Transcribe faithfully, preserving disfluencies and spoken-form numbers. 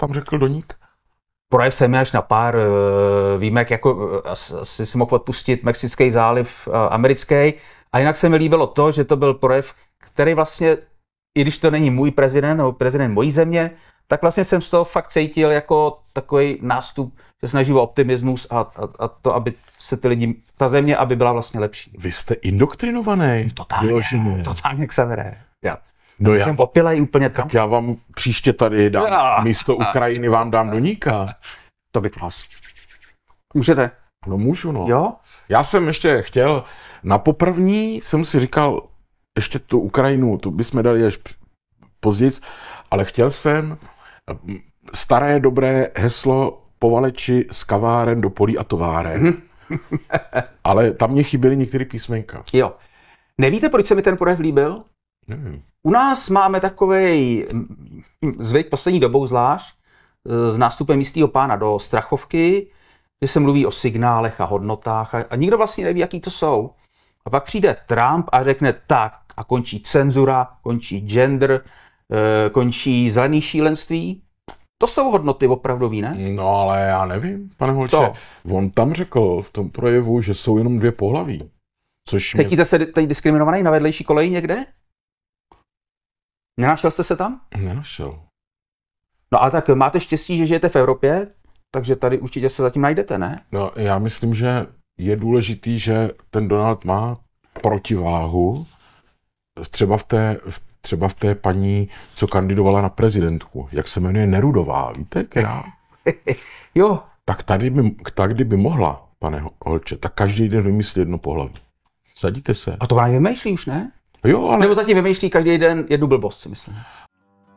tam řekl Doník? Projev jsem až na pár výjimek, jako asi si mohl odpustit Mexický záliv americký. A jinak se mi líbilo to, že to byl projev, který vlastně, i když to není můj prezident nebo prezident mojí země, tak vlastně jsem z toho fakt cítil jako takový nástup, že snaží o optimismus a, a, a to, aby se ty lidi, ta země, aby byla vlastně lepší. Vy jste indoktrinovaný. Totálně, totálně Xavere. Já, no já jsem opilej úplně tam. Tak já vám příště tady dám, já. místo Ukrajiny vám dám Doníka. To bych vás. Můžete? No můžu, no. Jo? Já jsem ještě chtěl, na poprvní jsem si říkal, ještě tu Ukrajinu, tu bychom dali až později, ale chtěl jsem staré dobré heslo povaleči z kaváren do polí a továren. Ale tam mě chyběly některé písmenka. Jo. Nevíte, proč se mi ten projev líbil? Nevím. U nás máme takovej zvyk poslední dobou zvlášť s nástupem jistého pána do Strachovky, kde se mluví o signálech a hodnotách a, a nikdo vlastně neví, jaký to jsou. A pak přijde Trump a řekne tak a končí cenzura, končí gender, e, končí zelený šílenství. To jsou hodnoty opravdový, ne? No ale já nevím, pane Holče. Co? On tam řekl v tom projevu, že jsou jenom dvě pohlaví. Což mě... Cítíte se teď diskriminovaný na vedlejší koleji někde? Nenašel jste se tam? Nenašel. No ale tak máte štěstí, že žijete v Evropě, takže tady určitě se zatím najdete, ne? No, já myslím, že je důležitý, že ten Donald má protiváhu třeba v té, třeba v té paní, co kandidovala na prezidentku. Jak se jmenuje Nerudová, víte? Která? Jo. Tak tady by, tak kdyby mohla, pane Holče, tak každý den vymyslí jedno pohlaví. Sadíte se. A to ona vymýšlí už, ne? Jo, ale... Nebo zatím vymýšlí každý den jednu blbost, si myslím.